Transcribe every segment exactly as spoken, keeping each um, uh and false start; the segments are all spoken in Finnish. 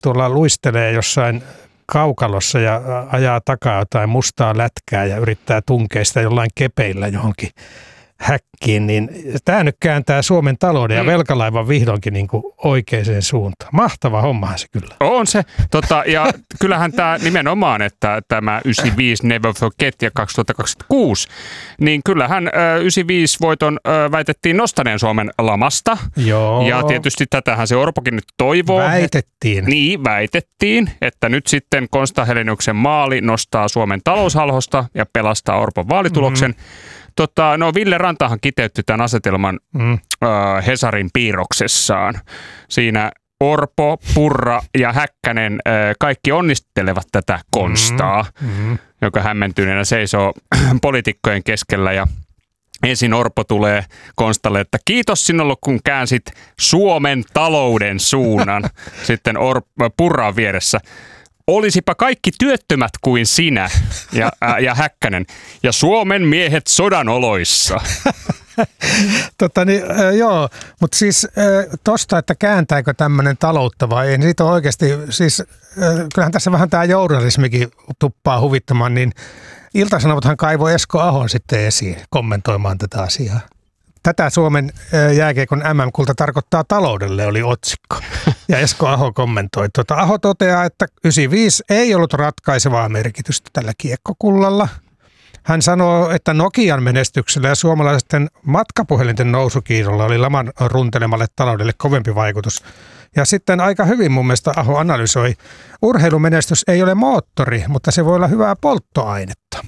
tuolla luistelee jossain kaukalossa ja ajaa takaa jotain mustaa lätkää ja yrittää tunkea sitä jollain kepeillä johonkin häkkiin, niin tämä nyt kääntää Suomen talouden ja velkalaivan vihdoinkin niin kuin oikeaan suuntaan. Mahtava hommahan se kyllä. On se. Tota, ja kyllähän tämä nimenomaan, että tämä yhdeksänkymmentäviisi Never Forget ja kaksituhattakaksikymmentäkuusi, niin kyllähän ö, yhdeksänkymmentäviisi voiton ö, väitettiin nostaneen Suomen lamasta. Joo. Ja tietysti tätähän se Orpokin nyt toivoo. Väitettiin. Et, niin, väitettiin, että nyt sitten Konsta Heleniuksen maali nostaa Suomen taloushalhosta ja pelastaa Orpon vaalituloksen. Mm-hmm. Tota, no Ville Rantahan kiteytti tämän asetelman mm. ö, Hesarin piirroksessaan. Siinä Orpo, Purra ja Häkkänen ö, kaikki onnistelevat tätä Konstaa, mm. joka hämmentyneenä seisoo poliitikkojen keskellä. Ja ensin Orpo tulee Konstalle, että kiitos sinulle, kun käänsit Suomen talouden suunnan. Sitten Orpo, Purra on vieressä. Olisipa kaikki työttömät kuin sinä ja, ää, ja Häkkänen ja Suomen miehet sodan oloissa. Totta niin, äh, joo, mutta siis äh, tosta, että kääntääkö tämmöinen taloutta vai ei, niin siitä on oikeasti, siis äh, kyllähän tässä vähän tämä journalismikin tuppaa huvittamaan, niin Ilta-Sanomathan kaivoi Esko Ahon sitten esiin kommentoimaan tätä asiaa. Tätä Suomen jääkiekon M M-kulta tarkoittaa taloudelle, oli otsikko. Ja Esko Aho kommentoi. Tuota, Aho toteaa, että yhdeksänkymmentäviisi ei ollut ratkaisevaa merkitystä tällä kiekkokullalla. Hän sanoo, että Nokian menestyksellä ja suomalaisten matkapuhelinten nousukiidolla oli laman runtelemalle taloudelle kovempi vaikutus. Ja sitten aika hyvin mun mielestä Aho analysoi, urheilumenestys ei ole moottori, mutta se voi olla hyvää polttoainetta.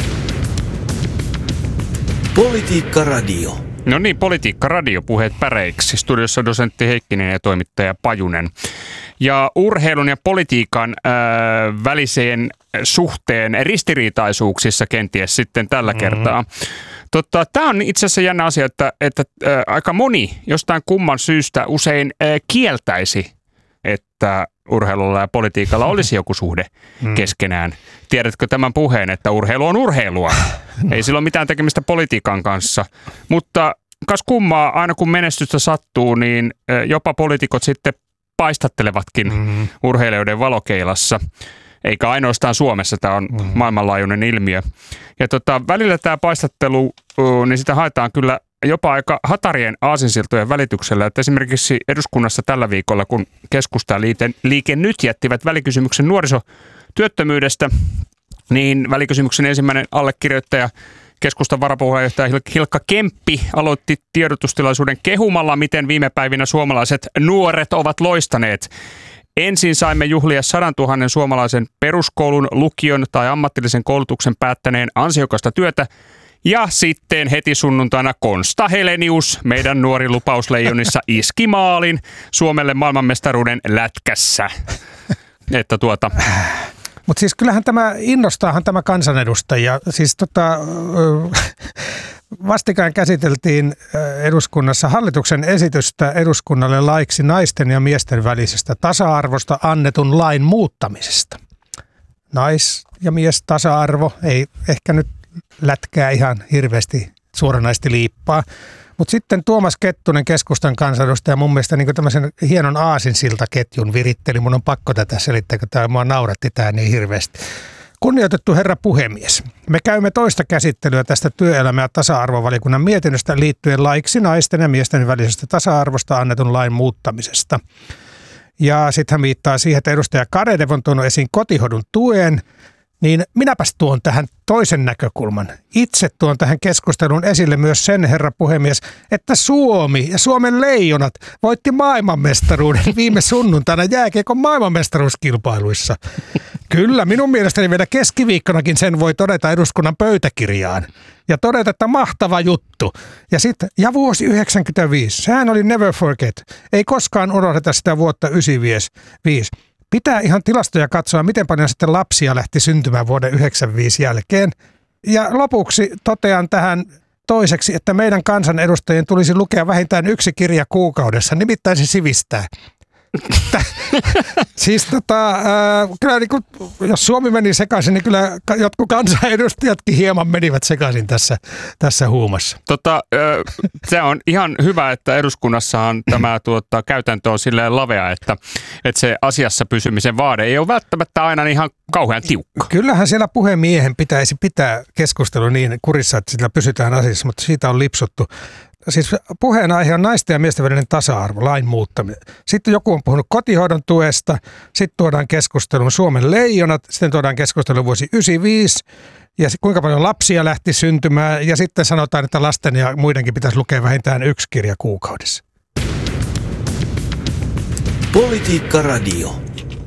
Politiikka Radio. No niin, Politiikka Radio, puheet päreiksi. Studiossa dosentti Heikkinen ja toimittaja Pajunen. Ja urheilun ja politiikan äh, väliseen suhteen ristiriitaisuuksissa kenties sitten tällä mm-hmm. kertaa. Totta, tämä on itse asiassa jännä asia, että, että äh, aika moni jostain kumman syystä usein äh, kieltäisi, että urheilulla ja politiikalla olisi joku suhde mm. keskenään. Tiedätkö tämän puheen, että urheilu on urheilua? No. Ei sillä ole mitään tekemistä politiikan kanssa. Mutta kas kummaa, aina kun menestystä sattuu, niin jopa poliitikot sitten paistattelevatkin mm. urheilijoiden valokeilassa. Eikä ainoastaan Suomessa, tämä on mm. maailmanlaajuinen ilmiö. Ja tota, välillä tämä paistattelu, niin sitä haetaan kyllä jopa aika hatarien aasinsiltojen välityksellä, että esimerkiksi eduskunnassa tällä viikolla, kun Keskusta ja Liike Nyt jättivät välikysymyksen nuorisotyöttömyydestä, niin välikysymyksen ensimmäinen allekirjoittaja, Keskustan varapuheenjohtaja Hilkka Kemppi aloitti tiedotustilaisuuden kehumalla, miten viime päivinä suomalaiset nuoret ovat loistaneet. Ensin saimme juhlia sadantuhannen suomalaisen peruskoulun, lukion tai ammatillisen koulutuksen päättäneen ansiokasta työtä. Ja sitten heti sunnuntaina Konsta Helenius, meidän nuori lupausleijonissa, iski maalin Suomelle maailmanmestaruuden lätkässä. Että tuota... Mutta siis kyllähän tämä innostaahan tämä kansanedustajia. Siis tota, vastikään käsiteltiin eduskunnassa hallituksen esitystä eduskunnalle laiksi naisten ja miesten välisestä tasa-arvosta annetun lain muuttamisesta. Nais- ja mies tasa-arvo ei ehkä nyt lätkää ihan hirveästi suoranaisesti liippaa. Mutta sitten Tuomas Kettunen, keskustan kansanedustaja, mun mielestä niin tämmöisen hienon aasinsiltaketjun viritteli. Mun on pakko tätä selittää, kun tämä mua nauratti tämä niin hirveästi. Kunnioitettu herra puhemies, me käymme toista käsittelyä tästä työelämä- ja tasa-arvovaliokunnan mietinnöstä liittyen laiksi naisten ja miesten välisestä tasa-arvosta annetun lain muuttamisesta. Ja sitten hän viittaa siihen, että edustaja Karedev on tuonut esiin kotihodun tuen. Niin minäpäs tuon tähän toisen näkökulman. Itse tuon tähän keskusteluun esille myös sen, herra puhemies, että Suomi ja Suomen leijonat voitti maailmanmestaruuden viime sunnuntaina jääkiekon maailmanmestaruuskilpailuissa. Kyllä, minun mielestäni vielä keskiviikkonakin sen voi todeta eduskunnan pöytäkirjaan. Ja todeta, että mahtava juttu. Ja sitten, ja vuosi yhdeksänkymmentäviisi, sehän oli never forget. Ei koskaan unohdeta sitä vuotta yhdeksänkymmentäviisi. Pitää ihan tilastoja katsoa, miten paljon sitten lapsia lähti syntymään vuoden yhdeksänkymmentäviisi jälkeen. Ja lopuksi totean tähän toiseksi, että meidän kansanedustajien tulisi lukea vähintään yksi kirja kuukaudessa, nimittäin se sivistää. Siis tota, äh, kyllä niin kuin, jos Suomi meni sekaisin, niin kyllä jotkut kansanedustajatkin hieman menivät sekaisin tässä, tässä huumassa. Tota, äh, se on ihan hyvä, että eduskunnassahan tämä tuota, käytäntö on silleen lavea, että, että se asiassa pysymisen vaade ei ole välttämättä aina ihan kauhean tiukka. Kyllähän siellä puhemiehen pitäisi pitää keskustelu niin kurissa, että sillä pysytään asiassa, mutta siitä on lipsuttu. Siis puheenaihe on naisten ja miesten välinen tasa-arvo, lain muuttaminen. Sitten joku on puhunut kotihoidon tuesta, sitten tuodaan keskustelun Suomen leijonat, sitten tuodaan keskustelun vuosi yhdeksänkymmentäviisi ja kuinka paljon lapsia lähti syntymään ja sitten sanotaan, että lasten ja muidenkin pitäisi lukea vähintään yksi kirja kuukaudessa. Politiikka Radio.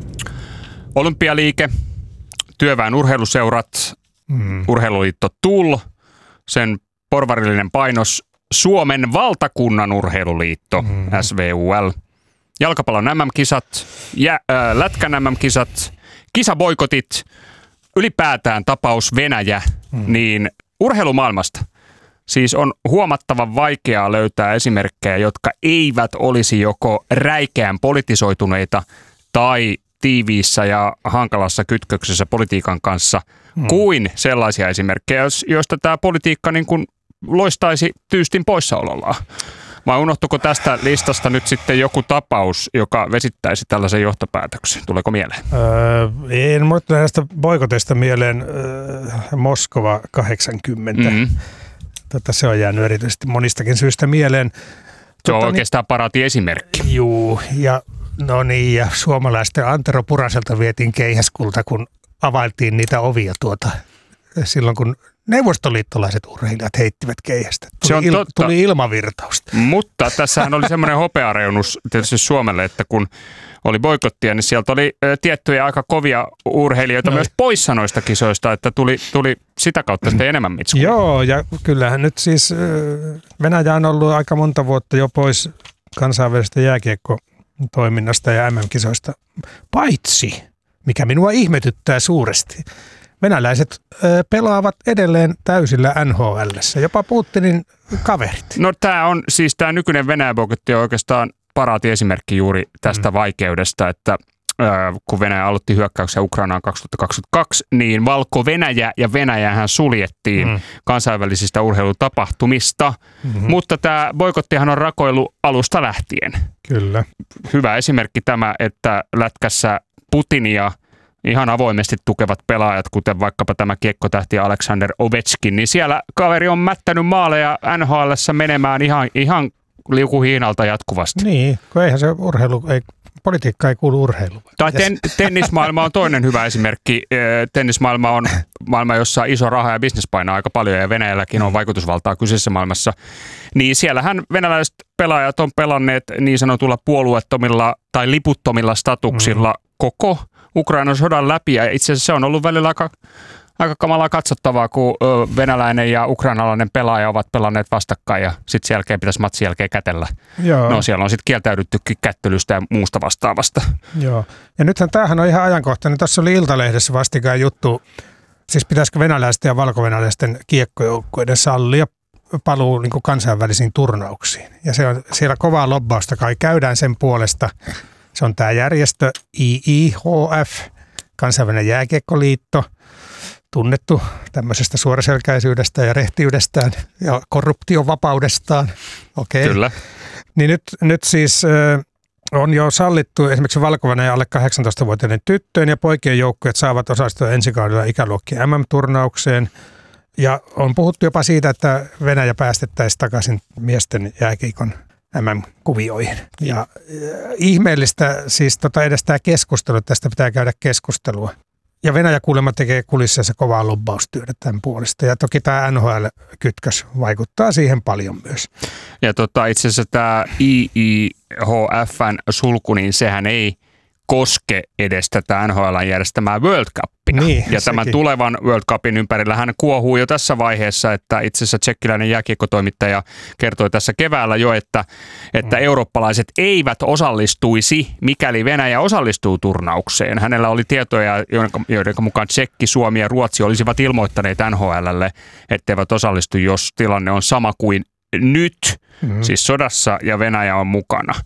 Olympialiike, työväen urheiluseurat, mm. urheiluliitto T U L, sen porvarillinen painos Suomen valtakunnan urheiluliitto, mm. S V U L, jalkapallon M M-kisat, jä, äh, lätkän M M-kisat, kisaboikotit, ylipäätään tapaus Venäjä, mm. niin urheilumaailmasta siis on huomattavan vaikeaa löytää esimerkkejä, jotka eivät olisi joko räikeän politisoituneita tai tiiviissä ja hankalassa kytköksessä politiikan kanssa, mm. kuin sellaisia esimerkkejä, joista tämä politiikka niin kuin loistaisi tyystin poissaolollaan. Vai unohtuiko tästä listasta nyt sitten joku tapaus, joka vesittäisi tällaisen johtopäätöksen? Tuleeko mieleen? Öö, en muista näistä boikoteista mieleen öö, Moskova kahdeksankymmentä. Mm-hmm. Tota, se on jäänyt erityisesti monistakin syystä mieleen. Se on tota, oikeastaan paraati esimerkki. Juu, ja no niin, ja suomalaisten Antero Puraselta vietiin keihäskulta, kun availtiin niitä ovia tuota, silloin kun neuvostoliittolaiset urheilijat heittivät keihästä. Tuli, se on il, totta. tuli ilmavirtausta. Mutta tässähän oli semmoinen hopeareunus tietysti Suomelle, että kun oli boikottia, niin sieltä oli ä, tiettyjä aika kovia urheilijoita no. myös poissa noista kisoista, että tuli, tuli sitä kautta sitten enemmän mitskua. Joo, ja kyllähän nyt siis Venäjä on ollut aika monta vuotta jo pois kansainvälisestä jääkiekkotoiminnasta ja M M-kisoista, paitsi, mikä minua ihmetyttää suuresti, venäläiset ö, pelaavat edelleen täysillä N H L:ssä, jopa Putinin kaverit. No tämä on siis tämä nykyinen Venäjä-boikotti on oikeastaan paraati esimerkki juuri tästä mm. vaikeudesta, että ö, kun Venäjä aloitti hyökkäyksen Ukrainaan kaksituhattakaksikymmentäkaksi, niin Valko-Venäjä ja Venäjähän suljettiin mm. kansainvälisistä urheilutapahtumista, mm-hmm. mutta tämä boikottihan on rakoillut alusta lähtien. Kyllä. Hyvä esimerkki tämä, että lätkässä Putinia ihan avoimesti tukevat pelaajat, kuten vaikkapa tämä kiekkotähti Alexander Ovechkin, niin siellä kaveri on mättänyt maaleja N H L:ssä menemään ihan, ihan liukuhiinalta jatkuvasti. Niin, kun eihän se urheilu, ei, politiikka ei kuulu urheiluun. Tai ten, tennismaailma on toinen hyvä esimerkki. Tennismaailma on maailma, jossa iso raha ja bisnes painaa aika paljon ja Venäjälläkin on vaikutusvaltaa kyseisessä maailmassa. Niin siellähän venäläiset pelaajat on pelanneet niin sanotulla puolueettomilla tai liputtomilla statuksilla mm. koko Ukrainan sodan läpi, ja itse asiassa se on ollut välillä aika, aika kamalaa katsottavaa, kun venäläinen ja ukrainalainen pelaaja ovat pelanneet vastakkain, ja sitten sen jälkeen pitäisi matsin jälkeen kätellä. Joo. No siellä on sitten kieltäydyttykin kättelystä ja muusta vastaavasta. Joo, ja nythän tämähän on ihan ajankohtainen. Tässä oli Iltalehdessä vastikään juttu, siis pitäisikö venäläisten ja valkovenäläisten kiekkojoukkueiden sallia paluu niin kuin kansainvälisiin turnauksiin. Ja se on siellä kovaa lobbausta kai käydään sen puolesta. Se on tämä järjestö I I H F, kansainvälinen jääkiekkoliitto, tunnettu tämmöisestä suoraselkäisyydestä ja rehtiydestään ja korruptiovapaudestaan. Okei. Kyllä. Niin nyt, nyt siis äh, on jo sallittu esimerkiksi Valko-Venäjän alle kahdeksantoistavuotiaiden tyttöjen ja poikien joukkueet saavat osallistua ensi kaudella ikäluokkien M M-turnaukseen. Ja on puhuttu jopa siitä, että Venäjä päästettäisiin takaisin miesten jääkiekon M M-kuvioihin. Ja äh, ihmeellistä siis tota edes tämä keskustelu, tästä pitää käydä keskustelua. Ja Venäjä kuulemma tekee kulisseissa kovaa lobbaustyötä tämän puolesta. Ja toki tämä N H L-kytkös vaikuttaa siihen paljon myös. Ja tota, itse asiassa tämä I I H F:n sulku, niin sehän ei koske edes tätä N H L:n järjestämää World Cupina. Niin, ja tämän sekin. tulevan World Cupin ympärillä hän kuohuu jo tässä vaiheessa, että itse asiassa tsekkiläinen jääkiekkotoimittaja kertoi tässä keväällä jo, että, että mm. eurooppalaiset eivät osallistuisi, mikäli Venäjä osallistuu turnaukseen. Hänellä oli tietoja, joiden mukaan Tsekki, Suomi ja Ruotsi olisivat ilmoittaneet N H L:lle, etteivät osallistu, jos tilanne on sama kuin nyt, mm. siis sodassa ja Venäjä on mukana.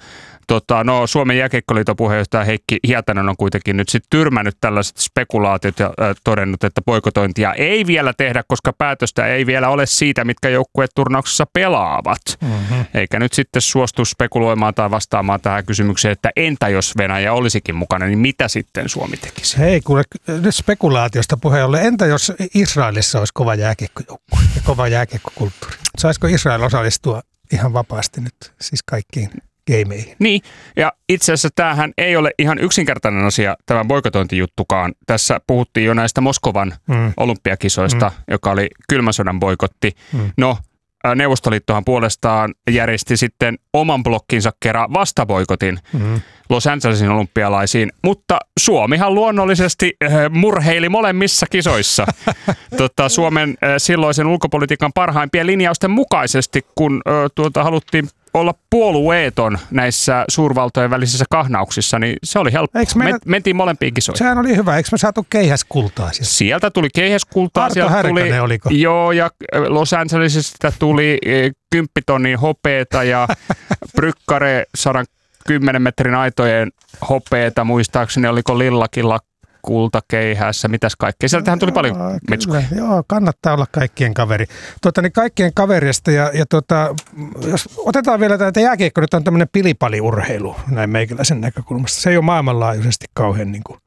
Tota, no, Suomen jääkiekkoliiton puheenjohtaja Heikki Hietanen on kuitenkin nyt sitten tyrmännyt tällaiset spekulaatiot ja äh, todennut, että boikotointia ei vielä tehdä, koska päätöstä ei vielä ole siitä, mitkä joukkueet turnauksessa pelaavat. Mm-hmm. Eikä nyt sitten suostu spekuloimaan tai vastaamaan tähän kysymykseen, että entä jos Venäjä olisikin mukana, niin mitä sitten Suomi tekisi? Hei, kuule, nyt spekulaatiosta puheen ollen. Entä jos Israelissa olisi kova jääkiekkojoukkue ja kova jääkiekkokulttuuri? Saisiko Israel osallistua ihan vapaasti nyt siis kaikkiin gameihin? Niin, ja itse asiassa tämähän ei ole ihan yksinkertainen asia, tämä boikotointijuttukaan. Tässä puhuttiin jo näistä Moskovan mm. olympiakisoista, mm. joka oli kylmän sodan boikotti. Mm. No, Neuvostoliittohan puolestaan järjesti sitten oman blokkinsa kerran vastaboikotin mm. Los Angelesin olympialaisiin, mutta Suomihan luonnollisesti murheili molemmissa kisoissa tota, Suomen silloisen ulkopolitiikan parhaimpien linjausten mukaisesti, kun tuota, haluttiin olla puolueeton näissä suurvaltojen välisissä kahnauksissa, niin se oli helppo. Meillä... Mentiin molempiin kisoihin. Sehän oli hyvä. Eikö me saatu keihäskultaa? Siis? Sieltä tuli keihäskultaa. Arto Härkänen tuli, oliko? Joo, ja Los Angelesista tuli kymppitonnin hopeeta ja Brykkare sadan kymmenen metrin aitojen hopeeta. Muistaakseni oliko Lillakilla kultakeihässä, mitäs kaikkea. Sieltähän tuli paljon metskuja. Joo, kannattaa olla kaikkien kaveri. Tuota, niin kaikkien kaverista ja, ja tuota, jos otetaan vielä tämä jääkiekko, nyt on tämmöinen pilipaliurheilu näin meikäläisen näkökulmasta. Se ei ole maailmanlaajuisesti kauhean niin kuin,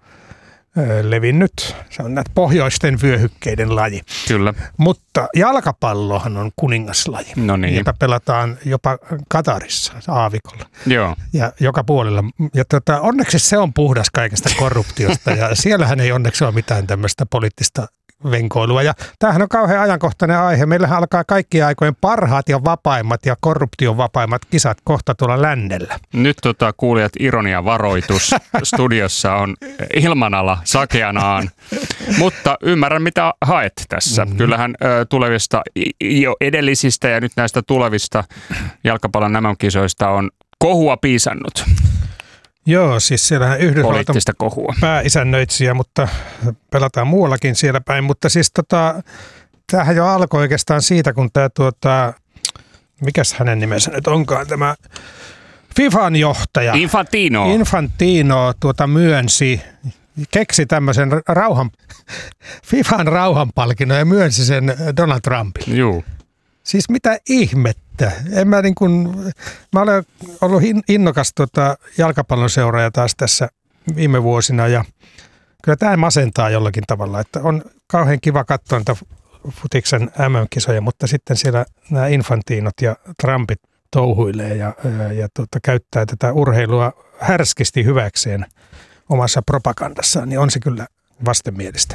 ö, levinnyt. Se on näitä pohjoisten vyöhykkeiden laji. Kyllä. Mutta jalkapallohan on kuningaslaji, no niin. jota pelataan jopa Katarissa aavikolla. Joo. Ja joka puolella. Ja tuota, onneksi se on puhdas kaikesta korruptiosta ja siellähän ei onneksi ole mitään tämmöistä poliittista venkoilua. Ja tämähän on kauhean ajankohtainen aihe. Meillähän alkaa kaikkien aikojen parhaat ja vapaimmat ja korruption vapaimmat kisat kohta tuolla lännellä. Nyt tota, kuulijat, ironia varoitus. Studiossa on ilmanala sakeanaan. Mutta ymmärrän, mitä haet tässä. Mm-hmm. Kyllähän ö, tulevista jo edellisistä ja nyt näistä tulevista jalkapallon nämä kisoista on kohua piisannut. Joo, siis siellähän Yhdysvaltain pääisännöitsijä, mutta pelataan muuallakin siellä päin. Mutta siis tota, tämähän jo alkoi oikeastaan siitä, kun tämä tuota, mikäs hänen nimensä nyt onkaan, tämä FIFAn johtaja. Infantino. Infantino tuota myönsi, keksi tämmöisen rauhan, FIFAn rauhanpalkinnon ja myönsi sen Donald Trumpille. Joo. Siis mitä ihmettä. En mä, niin kun, mä olen ollut innokas tota jalkapallon seuraaja taas tässä viime vuosina ja kyllä tämä masentaa jollakin tavalla. Että on kauhean kiva katsoa niitä futiksen M M-kisoja, mutta sitten siellä nämä Infantinot ja Trumpit touhuilee ja, ja, ja tota, käyttää tätä urheilua härskisti hyväkseen omassa propagandassaan, niin on se kyllä vastenmielistä.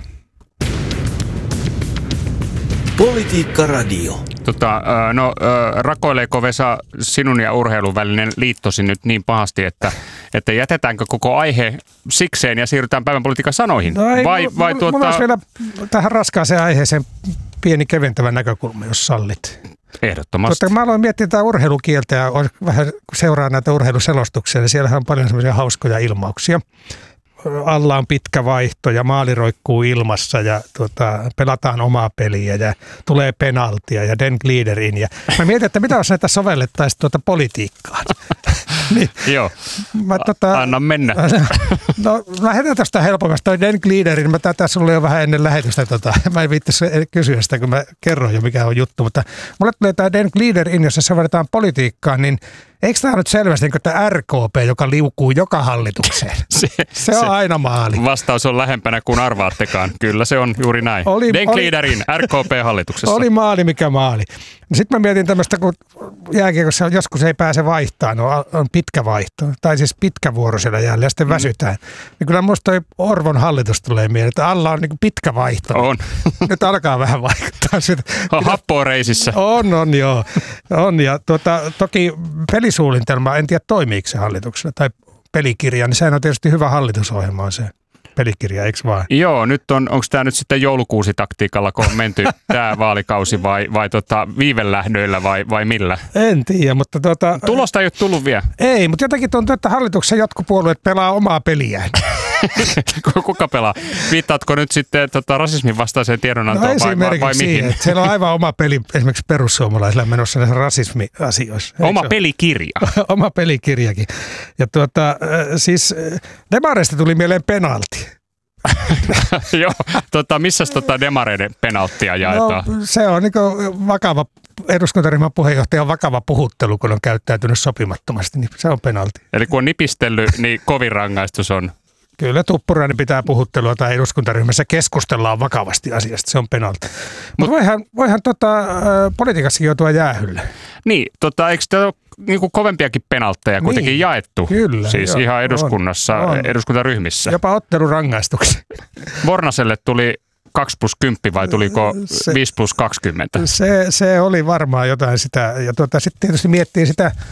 Politiikka Radio. Tota, no, rakoileeko Vesa sinun ja urheilun välinen liittosi nyt niin pahasti, että, että jätetäänkö koko aihe sikseen ja siirrytään päivän politiikan sanoihin? No ei, vai, vai mulla tuota... olisi vielä tähän raskaaseen aiheeseen pieni keventävä näkökulma, jos sallit. Ehdottomasti. Tuota, mä aloin miettiä tätä urheilukieltä ja vähän seuraa näitä urheiluselostuksia, niin siellähän on paljon semmoisia hauskoja ilmauksia. Alla on pitkä vaihto ja maali roikkuu ilmassa ja tuota, pelataan omaa peliä ja tulee penaltia ja den gliederin. Ja mä mietin, että mitä jos näitä sovellettaisiin tuota politiikkaan. niin, Joo, mä, tota, anna mennä. no mä heitän tästä helpommasta. Toi den gliederin, mä tätä sulle jo vähän ennen lähetystä. Tota, mä en viittisi kysyä sitä, kun mä kerroin jo mikä on juttu. Mutta mulle tulee tämä den gliederin, jos se sovelletaan politiikkaan, niin eikö tämä nyt selvästi niin tämä R K P, joka liukuu joka hallitukseen? se, se on se aina maali. Vastaus on lähempänä kuin arvaattekaan. Kyllä se on juuri näin. Den Gliederin R K P-hallituksessa. Oli maali mikä maali. Sitten mä mietin tämmöistä, kun jääkiekossa joskus ei pääse vaihtamaan, no, on pitkä vaihto. Tai siis pitkä vuoro siellä jälleen ja sitten väsytään. Mm. Niin kyllä musta toi Orvon hallitus tulee mieleen, että alla on niin pitkä vaihto. On. Nyt alkaa vähän vaikuttaa sitä. On happoa reisissä. On, on joo. On ja tuota, toki pelisuunnitelma, en tiedä toimiiko se hallituksella tai pelikirja, niin sehän on tietysti hyvä hallitusohjelma on se pelikirja, eikö vaan? Joo, nyt on, onko tämä nyt sitten joulukuusitaktiikalla, kun on menty tämä vaalikausi vai, vai tota viivelähdöillä vai, vai millä? En tiedä, mutta tuota... Tulosta ei ole tullut vielä. Ei, mutta jotenkin tuntuu, että hallituksessa jotkut puolueet pelaa omaa peliään. Kuka pelaa? Viittaatko nyt sitten tota, rasismin vastaiseen tiedonantoon no, vai, vai, vai mihin? Siihen, että siellä on aivan oma peli esimerkiksi perussuomalaisilla menossa näissä rasismiasioissa. Oma pelikirja. Oma pelikirjakin. Ja tuota, siis demareista tuli mieleen penalti. Joo, tota, missäs tota demareiden penalttia jaetaan? No, se on niin vakava, eduskuntaryhmän puheenjohtajan vakava puhuttelu, kun on käyttäytynyt sopimattomasti, niin se on penalti. Eli kun on nipistellyt, niin kovin rangaistus on? Kyllä Tuppurainen pitää puhuttelua tai eduskuntaryhmässä keskustellaan vakavasti asiasta, se on penalti. Mutta Mut voihan, voihan tota, politiikassakin joutua jäähylle. Niin, tota, eikö tämä ole niinku kovempiakin penaltteja kuitenkin niin, jaettu? Kyllä. Siis jo, ihan eduskunnassa, on, on. eduskuntaryhmissä. Jopa ottelurangaistuksia. Vornaselle tuli kaksi plus kymmenen vai tuliko se, viisi plus kaksikymmentä? Se, se oli varmaan jotain sitä. Ja tuota, sitten tietysti miettii sitä ö,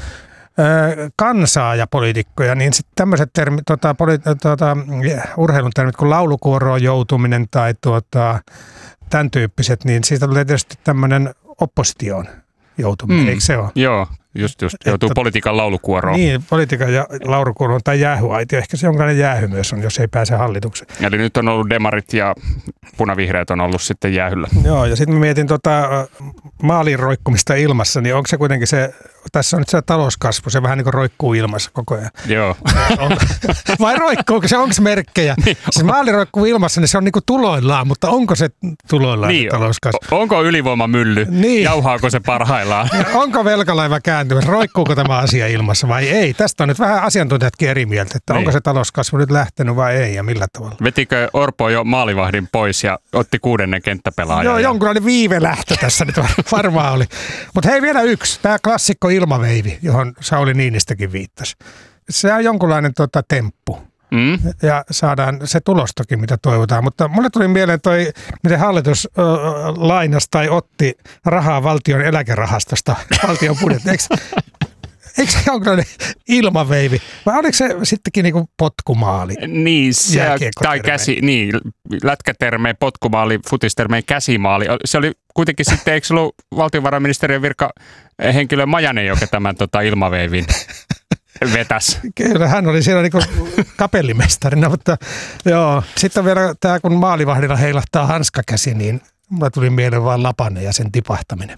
kansaa ja poliitikkoja, niin sitten tämmöiset termit, tuota, poli, tuota, urheilun termit kuin laulukuoroon joutuminen tai tuota, tämän tyyppiset, niin siitä tulee tietysti tämmöinen oppositioon joutuminen, mm, eikö se ole? Joo, just just. Joutuu että, politiikan laulukuoroon. Niin, politiikan ja laulukuoroon tai jäähyaitio. Ehkä se jonkinlainen jäähy myös on, jos ei pääse hallitukseen. Eli nyt on ollut demarit ja punavihreät on ollut sitten jäähyllä. Joo, ja sitten mä mietin tota, maalin roikkumista ilmassa, niin onko se kuitenkin se, tässä on nyt se talouskasvu, se vähän niin kuin roikkuu ilmassa koko ajan. Joo. On, vai roikkuuko se, onko se merkkejä? Niin. Siis maali roikkuu ilmassa, niin se on niin kuin tuloillaan, mutta onko se tuloillaan niin, se talouskasvu? Onko ylivoimamylly? Niin. Jauhaako se parhaillaan? Ja onko velkalaiva kääntymässä? Roikkuuko tämä asia ilmassa vai ei? Tästä on nyt vähän asiantuntijatkin eri mieltä, että niin, onko se talouskasvu nyt lähtenyt vai ei ja millä tavalla. Vetikö Orpo jo maalivahdin pois ja otti kuudennen kenttäpelaajan? Joo, ja jonkunlainen viivelähtö tässä nyt varmaan oli. Mutta hei, vielä yksi. Tämä klassikko ilmaveivi, johon Sauli Niinistökin viittasi. Se on jonkunlainen tota, temppu. Mm. Ja saadaan se tulostakin, mitä toivotaan. Mutta mulle tuli mieleen toi, miten hallitus ö, lainasi tai otti rahaa valtion eläkerahastosta, valtion budjetti. Eikö, eikö se jonkinlainen ilmaveivi? Vai oliko se sittenkin niinku potkumaali? Niin, se, tai käsi, niin, lätkätermeen potkumaali, futistermeen käsimaali. Se oli kuitenkin sitten, eikö se ollut valtiovarainministeriön virkahenkilö Majanen, joka tämän tota, ilmaveivin vetäs? Kyllä, hän oli siellä niinku kapellimestarina, mutta joo. Sitten vielä tämä, kun maalivahdilla heilahtaa hanskakäsi, niin mulla tuli mieleen vaan Lapanen ja sen tipahtaminen.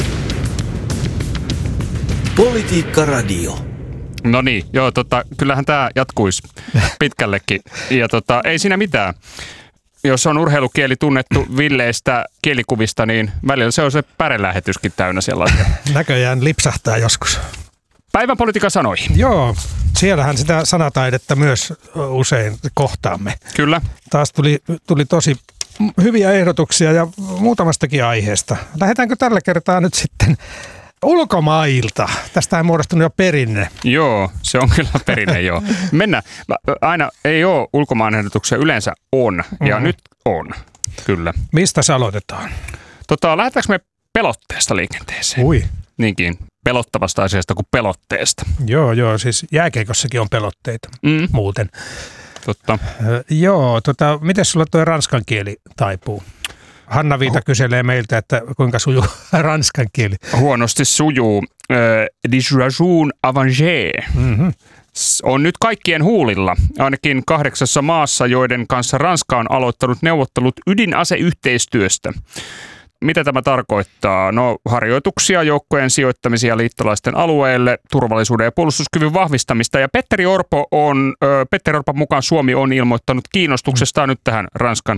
Politiikka Radio. No niin, joo, tota, kyllähän tämä jatkuisi pitkällekin. Ja tota, ei siinä mitään. Jos on urheilukieli tunnettu villeistä kielikuvista, niin välillä se on se pärelähetyskin täynnä sellaisia. Näköjään lipsahtaa joskus. Päivän politiikan sanoihin. Joo, siellähän sitä sanataidetta myös usein kohtaamme. Kyllä. Taas tuli, tuli tosi hyviä ehdotuksia ja muutamastakin aiheesta. Lähdetäänkö tällä kertaa nyt sitten ulkomailta? Tästä on muodostunut jo perinne. Joo, se on kyllä perinne, joo. Mennään. Aina ei ole ulkomaan ehdotuksia, yleensä on. Mm-hmm. Ja nyt on, kyllä. Mistä se aloitetaan? Tota, lähdetäänkö me pelotteesta liikenteeseen? Ui. Niinkin, pelottavasta asiasta kuin pelotteesta. Joo, joo, siis jääkeikossakin on pelotteita mm. muuten. Totta. Ö, joo, tota, miten sulla tuo ranskan kieli taipuu? Hanna Viita oh. kyselee meiltä, että kuinka sujuu ranskan kieli. Huonosti sujuu. Disrajoun avanger. Mm-hmm. On nyt kaikkien huulilla, ainakin kahdeksassa maassa, joiden kanssa Ranska on aloittanut neuvottelut ydinaseyhteistyöstä. Mitä tämä tarkoittaa? No, harjoituksia, joukkojen sijoittamisia liittolaisten alueelle, turvallisuuden ja puolustuskyvyn vahvistamista. Ja Petteri Orpo on, ö, Petteri Orpon mukaan Suomi on ilmoittanut kiinnostuksestaan nyt tähän Ranskan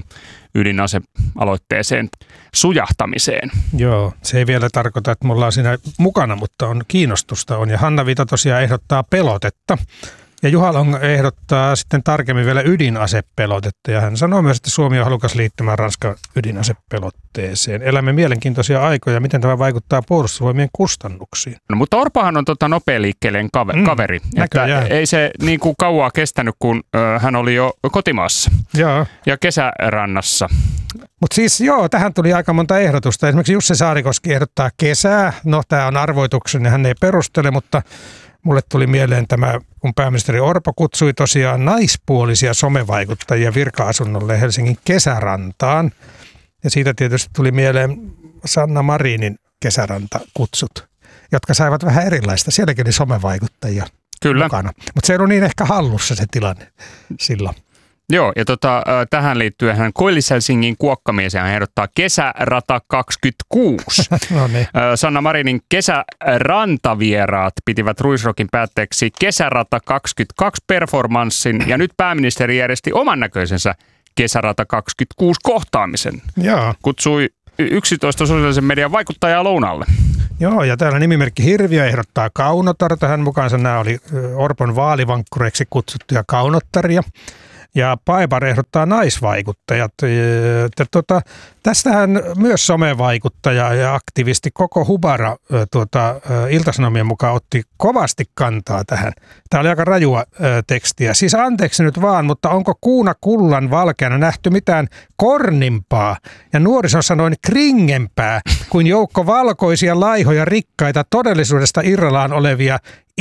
ydinasealoitteeseen sujahtamiseen. Joo, se ei vielä tarkoita, että me ollaan siinä mukana, mutta on kiinnostusta on. Ja Hanna Viita tosiaan ehdottaa pelotetta. Ja Juha Long ehdottaa sitten tarkemmin vielä ydinasepelotetta, ja hän sanoo myös, että Suomi on halukas liittymään Ranskan ydinasepelotteeseen. Elämme mielenkiintoisia aikoja, miten tämä vaikuttaa puolustusvoimien kustannuksiin. No, mutta Orpohan on tota nopealiikkeelleen kaveri. Mm, että ei se niin kuin kauaa kestänyt, kun ö, hän oli jo kotimaassa Joo. ja kesärannassa. Mutta siis joo, tähän tuli aika monta ehdotusta. Esimerkiksi Jussi Saarikoski ehdottaa kesää. No, tämä on arvoituksen ja hän ei perustele, mutta mulle tuli mieleen tämä, kun pääministeri Orpo kutsui tosiaan naispuolisia somevaikuttajia virka-asunnolle Helsingin kesärantaan. Ja siitä tietysti tuli mieleen Sanna Marinin kesärantakutsut, jotka saivat vähän erilaista. Sielläkin oli somevaikuttajia Kyllä. mukana. Mutta se ei ollut niin ehkä hallussa se tilanne silloin. Joo, ja tota, tähän liittyen hän Koillis-Helsingin kuokkamies hän ehdottaa Kesärata kaksikymmentäkuusi. No niin. Sanna Marinin kesärantavieraat pitivät Ruisrockin päätteeksi Kesärata kaksikymmentäkaksi performanssin, ja nyt pääministeri järjesti oman näköisensä Kesärata kaksikymmentäkuusi kohtaamisen. Joo. Kutsui yksitoista sosiaalisen median vaikuttajaa lounalle. Joo, ja täällä nimimerkki Hirviö ehdottaa Kaunotarta. Hän mukaansa nämä oli Orpon vaalivankkureiksi kutsuttuja Kaunottaria. Ja Paipar ehdottaa naisvaikuttajat. Ja, tuota, tästähän myös somevaikuttaja ja aktivisti Koko Hubara tuota, Ilta-Sanomien mukaan otti kovasti kantaa tähän. Tämä oli aika rajua ö, tekstiä. Siis anteeksi nyt vaan, mutta onko kuuna kullan valkeana nähty mitään kornimpaa ja nuoriso sanoin kringempää kuin joukko valkoisia, laihoja, rikkaita, todellisuudesta irrallaan olevia